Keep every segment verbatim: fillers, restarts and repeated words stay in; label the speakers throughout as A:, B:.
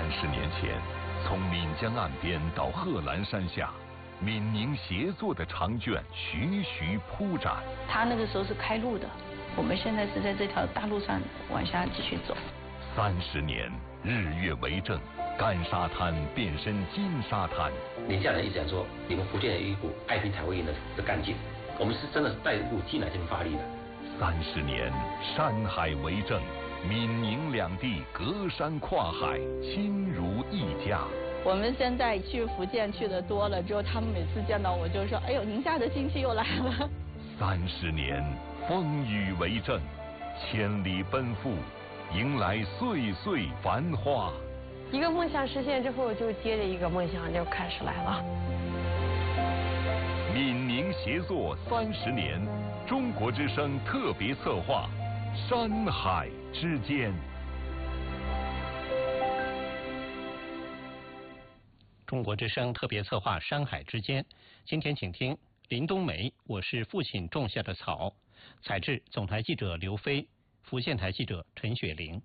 A: 三十年前，从岷江岸边到贺兰山下，闽宁协作的长卷徐徐铺展。
B: 他那个时候是开路的，我们现在是在这条大路上往下继续走。
A: 三十年，日月为证，干沙滩变身金沙滩。
C: 宁夏人一直讲说，你们福建有一股爱拼才会赢的的干劲，我们是真的是带入进来这边发力的。
A: 三十年，山海为证，闽宁两地隔山跨海，亲如一家。
B: 我们现在去福建去的多了之后，他们每次见到我就说：“哎呦，宁夏的亲戚又来了。”
A: 三十年，风雨为证，千里奔赴，迎来岁岁繁花。
D: 一个梦想实现之后，就接着一个梦想就开始来了。
A: 闽宁协作三十年，中国之声特别策划《山海之间》。
E: 中国之声特别策划《山海之间》，今天请听林冬梅《我是父亲种下的草》，采制总台记者刘飞，福建台记者陈雪玲。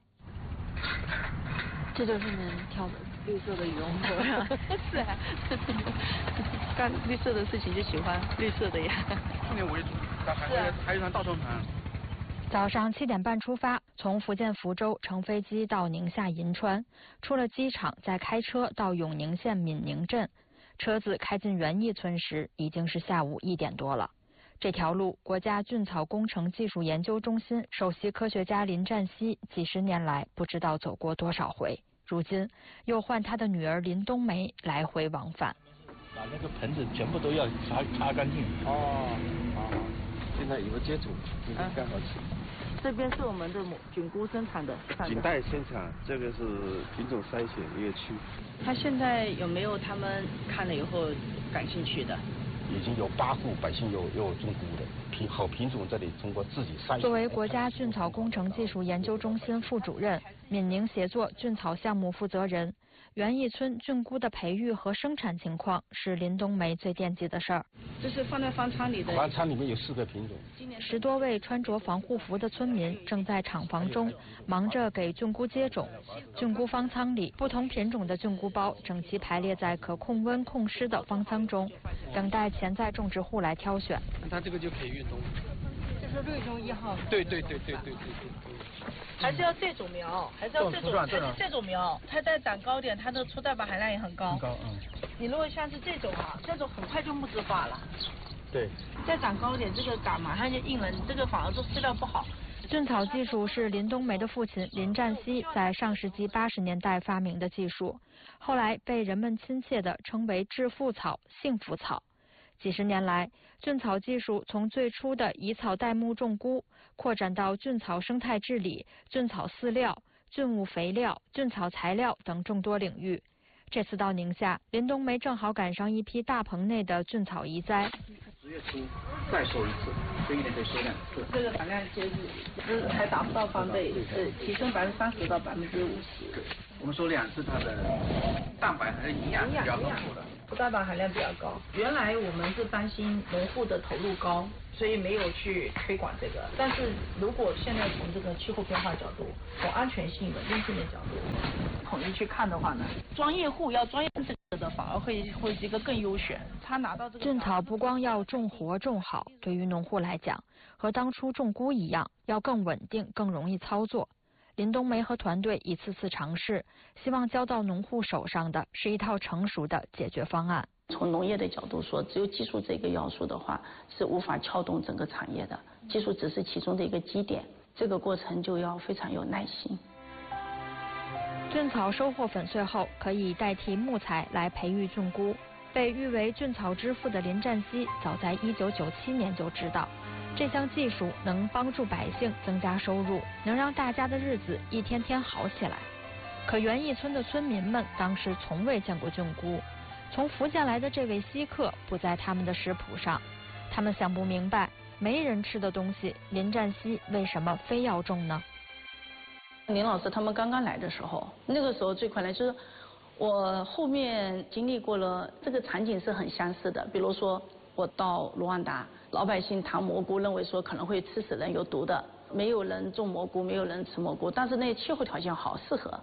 D: 这就是你跳的绿色的羽绒服是吧？
B: 是啊，干绿色的事情就喜欢绿色的呀。
F: 去年我也在海外还有一船大船船。
G: 早上七点半出发，从福建福州乘飞机到宁夏银川，出了机场再开车到永宁县闽宁镇。车子开进园艺村时，已经是下午一点多了。这条路，国家菌草工程技术研究中心首席科学家林占西几十年来不知道走过多少回，如今又换他的女儿林冬梅来回往返。
H: 把那个盆子全部都要擦擦干净。哦，好，现在有个接触，今天刚好吃。
B: 这边是我们的菌菇生产的，
H: 菌带现场，这个是品种筛选一个区。
B: 他现在有没有他们看了以后感兴趣的？
H: 已经有八户百姓有有种菇的品好品种，这里通过自己筛选。
G: 作为国家菌草工程技术研究中心副主任、闽宁协作菌草项目负责人，园艺村菌菇的培育和生产情况是林冬梅最惦记的事儿。
B: 这是放在方舱里的。
H: 方舱里面有四个品种。
G: 十多位穿着防护服的村民正在厂房中忙着给菌菇接种。菌菇方舱里，不同品种的菌菇包整齐排列在可控温控湿的方舱中，等待潜在种植户来挑选。
F: 它这个就可以运动。
D: 这是瑞中一号。
F: 对对对对对对对。
B: 还是要这种苗，还是要这种，还是这种苗，它再长高点，它的粗蛋白含量也很高。
F: 很高，嗯。
B: 你如果像是这种啊，这种很快就木质化了。
H: 对。
B: 再长高点，这个杆马上就硬了，你这个反而都饲料不好。
G: 菌草技术是林冬梅的父亲林占西在上世纪八十年代发明的技术，后来被人们亲切地称为致富草、幸福草。几十年来，菌草技术从最初的以草代木种菇，扩展到菌草生态治理、菌草饲料、菌物肥料、菌草材料等众多领域。这次到宁夏，林冬梅正好赶上一批大棚内的菌草移栽。
F: 十月初再收一次，这一年可以收两次。
B: 这个含量其实是还达不到翻倍，是提升百分之三十到百分之五十。
F: 我们收两次，它的蛋白还是营养比较丰富的。
B: 不蛋白含量比较高。原来我们是担心农户的投入高，所以没有去推广这个。但是如果现在从这个气候变化角度，从安全性、稳定性的角度，统一去看的话呢，专业户要专业这个的，反而会会是一个更优选。他拿到这个
G: 菌草不光要种活种好，对于农户来讲，和当初种菇一样，要更稳定、更容易操作。林冬梅和团队一次次尝试，希望交到农户手上的是一套成熟的解决方案。
B: 从农业的角度说，只有技术这个要素的话，是无法撬动整个产业的。技术只是其中的一个基点，这个过程就要非常有耐心。
G: 菌草收获粉碎后，可以代替木材来培育菌菇。被誉为菌草之父的林占西，早在一九九七年就知道。这项技术能帮助百姓增加收入，能让大家的日子一天天好起来。可园艺村的村民们当时从未见过菌菇，从福建来的这位稀客不在他们的食谱上，他们想不明白，没人吃的东西，林占西为什么非要种呢？
B: 林老师他们刚刚来的时候，那个时候最困难就是我后面经历过了，这个场景是很相似的。比如说我到卢旺达，老百姓谈蘑菇，认为说可能会吃死人、有毒的，没有人种蘑菇，没有人吃蘑菇，但是那气候条件好，适合。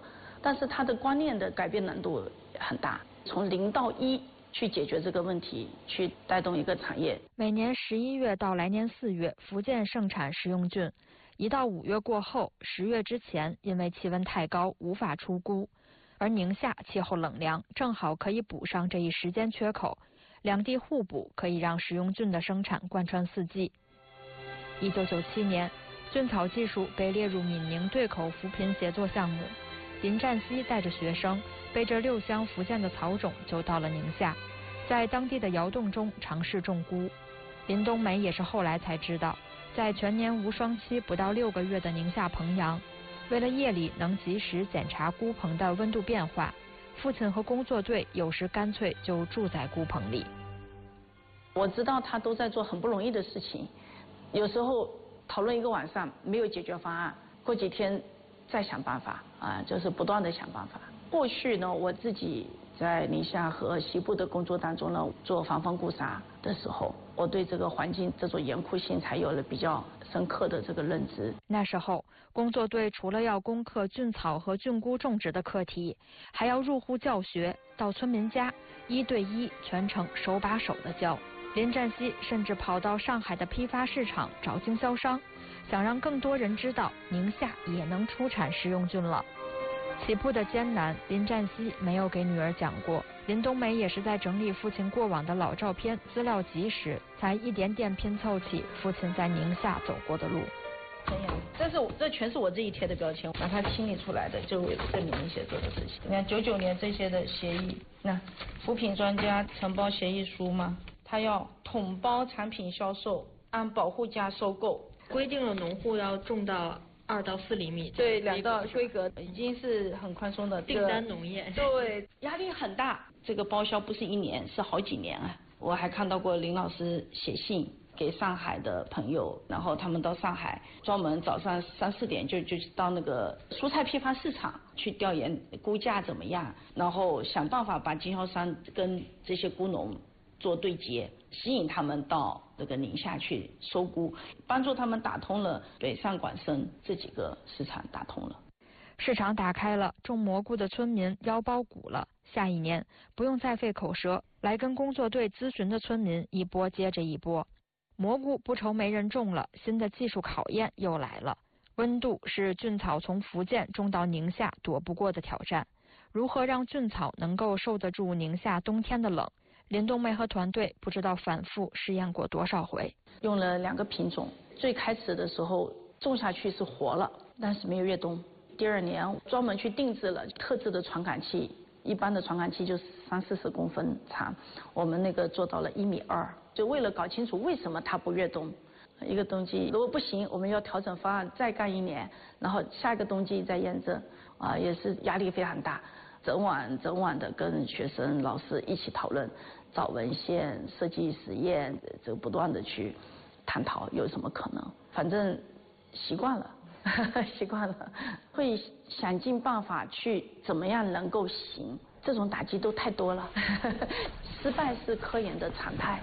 B: 但是它的观念的改变难度很大，从零到一去解决这个问题，去带动一个产业。
G: 每年十一月到来年四月，福建盛产食用菌，一到五月过后，十月之前，因为气温太高无法出菇，而宁夏气候冷凉，正好可以补上这一时间缺口，两地互补，可以让食用菌的生产贯穿四季。一九九七年，菌草技术被列入闽宁对口扶贫协作项目。林占西带着学生，背着六箱福建的草种，就到了宁夏，在当地的窑洞中尝试种菇。林冬梅也是后来才知道，在全年无霜期不到六个月的宁夏彭阳，为了夜里能及时检查菇棚的温度变化，父亲和工作队有时干脆就住在菇棚里。
B: 我知道他都在做很不容易的事情，有时候讨论一个晚上没有解决方案，过几天再想办法啊，就是不断的想办法。过去呢，我自己在宁夏和西部的工作当中呢，做防风固沙的时候，我对这个环境这种严酷性才有了比较深刻的这个认知。
G: 那时候，工作队除了要攻克菌草和菌菇种植的课题，还要入户教学，到村民家一对一全程手把手的教。林占西甚至跑到上海的批发市场找经销商，想让更多人知道宁夏也能出产食用菌了。起步的艰难，林占西没有给女儿讲过。林冬梅也是在整理父亲过往的老照片、资料集时，才一点点拼凑起父亲在宁夏走过的路。
B: 这是我这全是我自己贴的标签，把它清理出来的，就为证明一些做的事情。你看九九年这些的协议，那扶贫专家承包协议书嘛，他要统包产品销售，按保护价收购，
I: 规定了农户要种到二到四厘米，
B: 对，两到规格已经是很宽松的
I: 订单农业，
B: 对，压力很大。这个包销不是一年，是好几年啊。我还看到过林老师写信给上海的朋友，然后他们到上海专门早上三四点就就到那个蔬菜批发市场去调研估价怎么样，然后想办法把经销商跟这些菇农做对接，吸引他们到这个宁夏去收菇，帮助他们打通了北上广深这几个市场打通了。
G: 市场打开了，种蘑菇的村民腰包鼓了。下一年不用再费口舌，来跟工作队咨询的村民一波接着一波。蘑菇不愁没人种了，新的技术考验又来了。温度是菌草从福建种到宁夏躲不过的挑战。如何让菌草能够受得住宁夏冬天的冷？林冬梅和团队不知道反复试验过多少回，
B: 用了两个品种。最开始的时候种下去是活了，但是没有越冬。第二年专门去定制了特制的传感器，一般的传感器就是三四十公分长，我们那个做到了一米二，就为了搞清楚为什么它不越冬。一个冬季如果不行，我们要调整方案，再干一年，然后下一个冬季再验证，啊，也是压力非常大。整晚整晚的跟学生老师一起讨论，找文献、设计实验，这个不断的去探讨有什么可能。反正习惯了，习惯了，会想尽办法去怎么样能够行。这种打击都太多了，失败是科研的常态。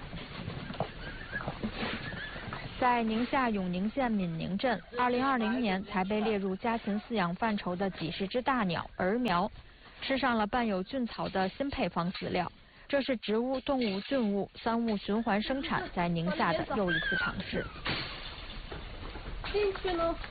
G: 在宁夏永宁县闽宁镇，二零二零年才被列入家禽饲养范畴的几十只大鸟儿苗，吃上了伴有菌草的新配方饲料。这是植物、动物、菌物三物循环生产在宁夏的又一次尝试。
D: 进去喽。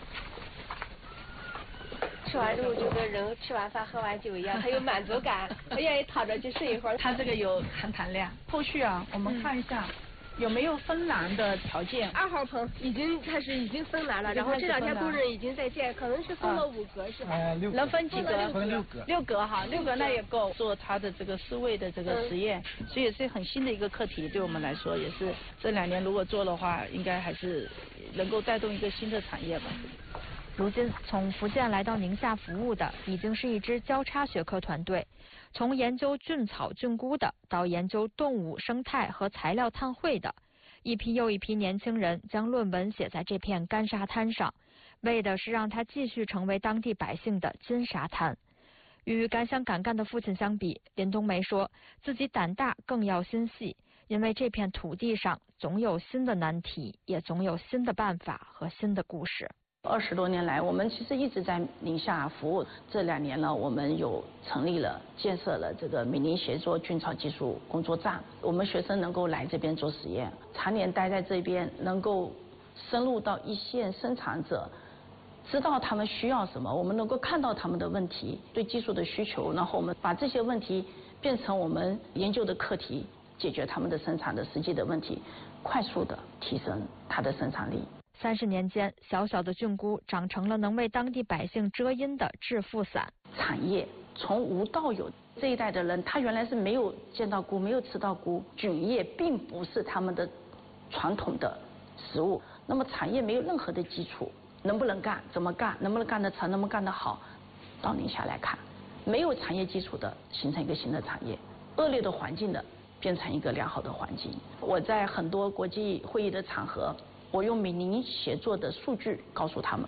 D: 吃完之后就跟人吃完饭喝完酒一样，很有满足感，我愿意躺着去睡一会儿。
B: 它这个有含糖量。后续啊，我们看一下。嗯，有没有分栏的条件？
D: 二号棚已经开始已经分栏了，然后这两天工人已经在建，可能是分了五格是吧？
F: 呃，六
B: 能分几格？
F: 分六格。
B: 六格哈，六格那也够做它的这个饲喂的这个实验，嗯，所以也是很新的一个课题，对我们来说也是这两年如果做的话，应该还是能够带动一个新的产业吧。
G: 如今从福建来到宁夏服务的已经是一支交叉学科团队。从研究菌草菌菇的，到研究动物生态和材料碳汇的，一批又一批年轻人将论文写在这片干沙滩上，为的是让它继续成为当地百姓的金沙滩。与敢想敢干的父亲相比，林冬梅说自己胆大更要心细，因为这片土地上总有新的难题，也总有新的办法和新的故事。
B: 二十多年来，我们其实一直在宁夏服务。这两年呢，我们有成立了、建设了这个闽宁协作菌草技术工作站。我们学生能够来这边做实验，常年待在这边，能够深入到一线生产者，知道他们需要什么，我们能够看到他们的问题、对技术的需求，然后我们把这些问题变成我们研究的课题，解决他们的生产的实际的问题，快速的提升它的生产力。
G: 三十年间，小小的菌菇长成了能为当地百姓遮阴的致富伞。
B: 产业从无到有，这一代的人他原来是没有见到菇，没有吃到菇，菌叶并不是他们的传统的食物。那么产业没有任何的基础，能不能干，怎么干，能不能干得成，能不能干得好，到宁夏来看，没有产业基础的形成一个新的产业，恶劣的环境的变成一个良好的环境。我在很多国际会议的场合，我用闽宁协作的数据告诉他们。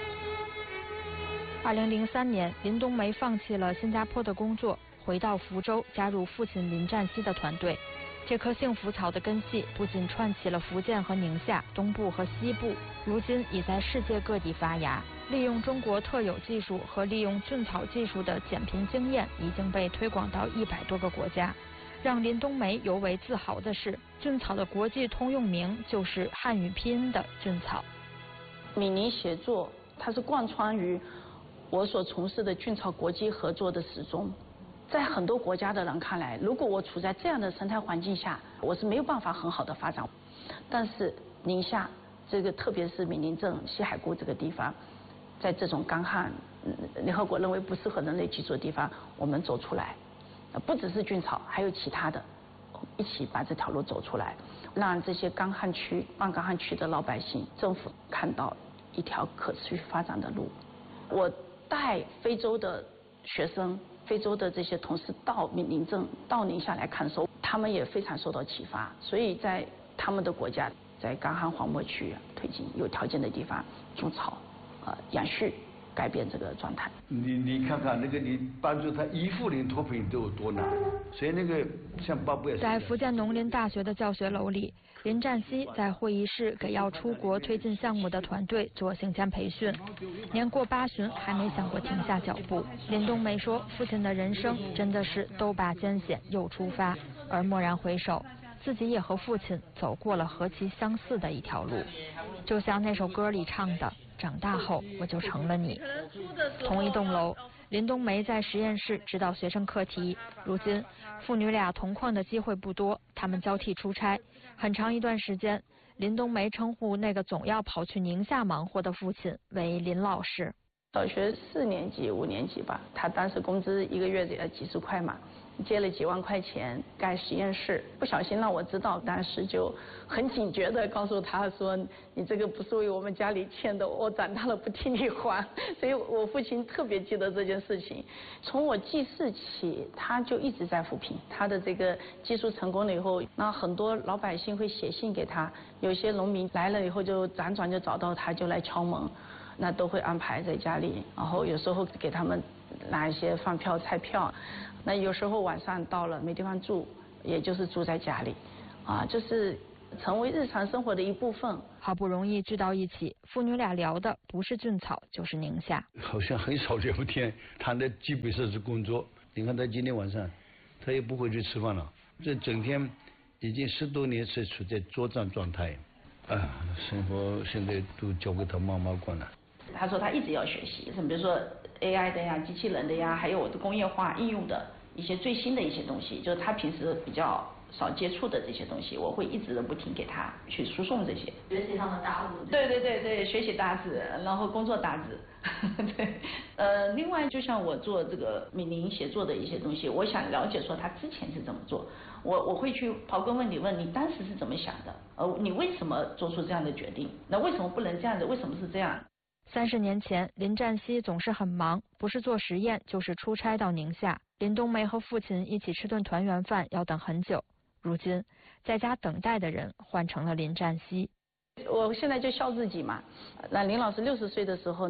G: 二零零三年，林冬梅放弃了新加坡的工作，回到福州，加入父亲林占西的团队。这棵幸福草的根系不仅串起了福建和宁夏、东部和西部，如今已在世界各地发芽。利用中国特有技术和利用菌草技术的减贫经验已经被推广到一百多个国家。让林冬梅尤为自豪的是，菌草的国际通用名就是汉语拼音的菌草。
B: 闽宁协作，它是贯穿于我所从事的菌草国际合作的始终。在很多国家的人看来，如果我处在这样的生态环境下，我是没有办法很好的发展。但是宁夏这个，特别是闽宁镇西海固这个地方，在这种干旱、联合国认为不适合人类居住的地方，我们走出来。不只是菌草，还有其他的，一起把这条路走出来，让这些干旱区、半干旱区的老百姓、政府看到一条可持续发展的路。我带非洲的学生、非洲的这些同事到闽宁镇、到宁夏来看的时候，他们也非常受到启发，所以在他们的国家，在干旱荒漠区推进有条件的地方种草，呃，养畜。改变这个状态。
H: 你你看看那个，你帮助他依附林脱贫都有多难，所以那个像巴布亚。
G: 在福建农林大学的教学楼里，林占西在会议室给要出国推进项目的团队做行前培训。年过八旬还没想过停下脚步。林冬梅说，父亲的人生真的是都把艰险又出发，而蓦然回首，自己也和父亲走过了何其相似的一条路。就像那首歌里唱的，长大后我就成了你。同一栋楼，林冬梅在实验室指导学生课题。如今父女俩同框的机会不多，他们交替出差。很长一段时间，林冬梅称呼那个总要跑去宁夏忙活的父亲为林老师。
B: 小学四年级、五年级吧，他当时工资一个月得几十块嘛，借了几万块钱盖实验室，不小心让我知道，当时就很警觉的告诉他说，你这个不是为我们家里欠的，我长大了不替你还。所以我父亲特别记得这件事情。从我记事起，他就一直在扶贫。他的这个技术成功了以后，那很多老百姓会写信给他，有些农民来了以后就辗转就找到他，就来敲门。那都会安排在家里，然后有时候给他们拿一些饭票、菜票。那有时候晚上到了没地方住，也就是住在家里，啊，就是成为日常生活的一部分。
G: 好不容易聚到一起，父女俩聊的不是菌草就是宁夏。
H: 好像很少聊天，谈的基本上是工作。你看他今天晚上，他也不会去吃饭了，这整天已经十多年是处在作战状态，啊，生活现在都交给他妈妈管了。
B: 他说他一直要学习，比如说 A I 的呀、机器人的呀，还有我的工业化应用的一些最新的一些东西，就是他平时比较少接触的这些东西，我会一直的不停给他去输送这些。
J: 学习上的搭子。
B: 对对对对，学习搭子，然后工作搭子。对，呃，另外就像我做这个闽宁协作的一些东西，我想了解说他之前是怎么做，我我会去刨根问底，问你当时是怎么想的，呃，你为什么做出这样的决定？那为什么不能这样子？为什么是这样？
G: 三十年前，林占西总是很忙，不是做实验，就是出差到宁夏。林冬梅和父亲一起吃顿团圆饭要等很久。如今，在家等待的人换成了林占西。
B: 我现在就笑自己嘛。那林老师六十岁的时候呢，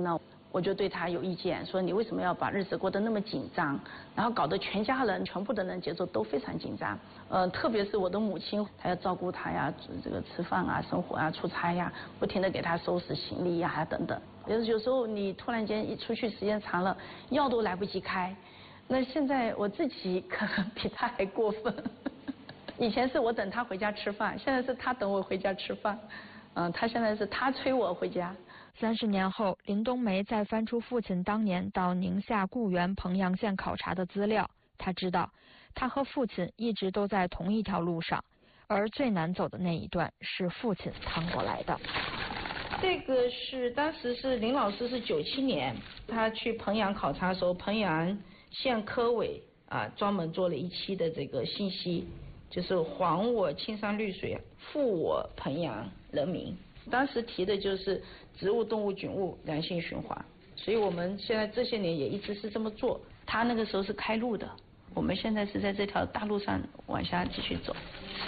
B: 我就对他有意见，说你为什么要把日子过得那么紧张，然后搞得全家人全部的人节奏都非常紧张。呃，特别是我的母亲，她要照顾他呀，这个吃饭啊、生活啊、出差呀，不停的给他收拾行李呀等等。有有时候你突然间一出去时间长了，药都来不及开。那现在我自己可能比他还过分。以前是我等他回家吃饭，现在是他等我回家吃饭。嗯，他现在是他催我回家。
G: 三十年后，林冬梅再翻出父亲当年到宁夏固原彭阳县考察的资料，他知道他和父亲一直都在同一条路上，而最难走的那一段是父亲趟过来的。
B: 这个是当时是林老师是九七年，他去彭阳考察的时候，彭阳县科委啊专门做了一期的这个信息，就是还我青山绿水，复我彭阳人民。当时提的就是植物、动物、菌物良性循环，所以我们现在这些年也一直是这么做。他那个时候是开路的，我们现在是在这条大路上往下继续走。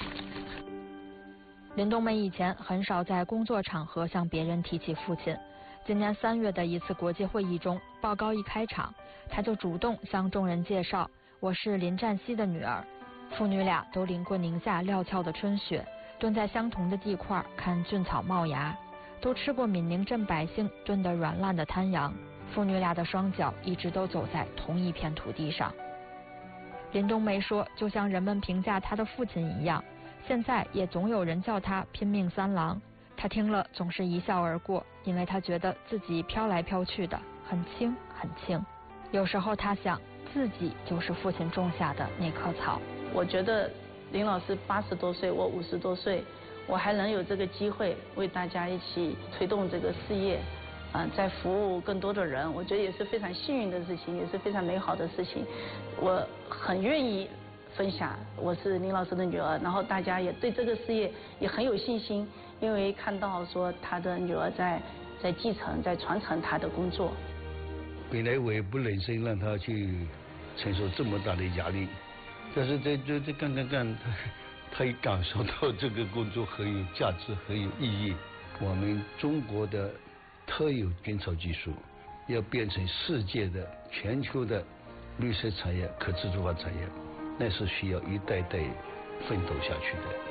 G: 林冬梅以前很少在工作场合向别人提起父亲，今年三月的一次国际会议中，报告一开场，他就主动向众人介绍：“我是林占西的女儿。”父女俩都淋过宁夏料峭的春雪，蹲在相同的地块看菌草冒芽，都吃过闽宁镇百姓炖得软烂的滩羊。父女俩的双脚一直都走在同一片土地上。林冬梅说，就像人们评价她的父亲一样，现在也总有人叫他拼命三郎。他听了总是一笑而过，因为他觉得自己飘来飘去的很轻很轻。有时候他想，自己就是父亲种下的那棵草。
B: 我觉得林老师八十多岁，我五十多岁，我还能有这个机会为大家一起推动这个事业，嗯、呃，在服务更多的人，我觉得也是非常幸运的事情，也是非常美好的事情。我很愿意分享，我是林老师的女儿，然后大家也对这个事业也很有信心，因为看到说他的女儿在在继承、在传承他的工作。
H: 本来我也不忍心让他去承受这么大的压力。但是这这这干干干，他他也感受到这个工作很有价值、很有意义。我们中国的特有菌草技术要变成世界的、全球的绿色产业、可持续化产业，那是需要一代代奋斗下去的。